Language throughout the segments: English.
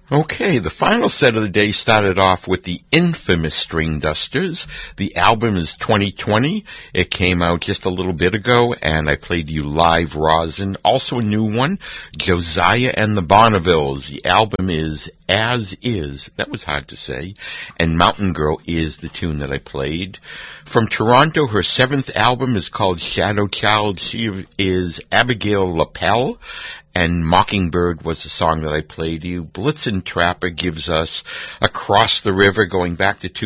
Okay, the final set of the day started off with the infamous String Dusters. The album is 2020. It came out just a little bit ago, and I played you Live Rosin. Also a new one, Josiah and the Bonnevilles. The album is As Is. That was hard to say. And Mountain Girl is the tune that I played. From Toronto, her 7th album is called Shadow Child. She is Abigail Lapel. And Mockingbird was the song that I played you. Blitzen Trapper gives us Across the River, going back to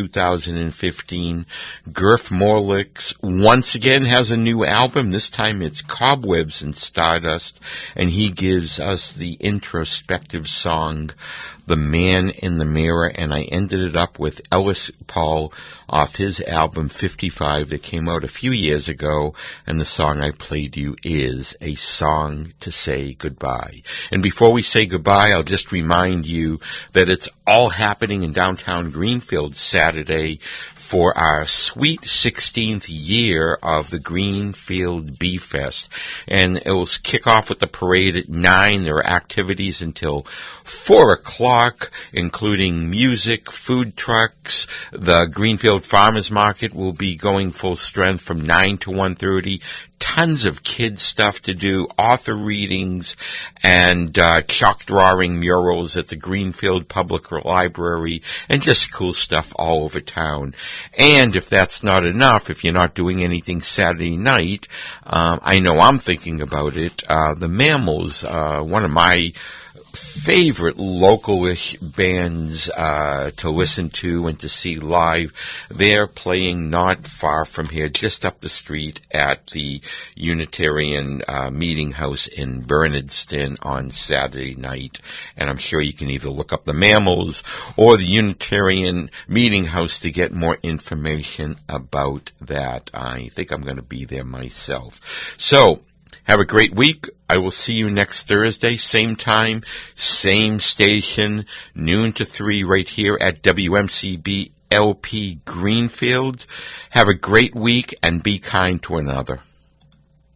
2015. Gurf Morlix once again has a new album. This time it's Cobwebs and Stardust. And he gives us the introspective song, The Man in the Mirror. And I ended it up with Ellis Paul off his album 55 that came out a few years ago. And the song I played you is A Song to Say Goodbye. And before we say goodbye, I'll just remind you that it's all happening in downtown Greenfield Saturday for our sweet 16th year of the Greenfield Bee Fest. And it will kick off with the parade at 9. There are activities until 4 o'clock, including music, food trucks. The Greenfield Farmers Market will be going full strength from 9 to 1:30. Tons of kids stuff to do, author readings, and chalk drawing murals at the Greenfield Public Library, and just cool stuff all over town. And if that's not enough, if you're not doing anything Saturday night, I know I'm thinking about it, the Mammals, one of my favorite local-ish bands to listen to and to see live. They're playing not far from here, just up the street at the Unitarian Meeting House in Bernardston on Saturday night. And I'm sure you can either look up the Mammals or the Unitarian Meeting House to get more information about that. I think I'm going to be there myself. So, have a great week. I will see you next Thursday, same time, same station, noon to 3 right here at WMCB LP Greenfield. Have a great week and be kind to one another.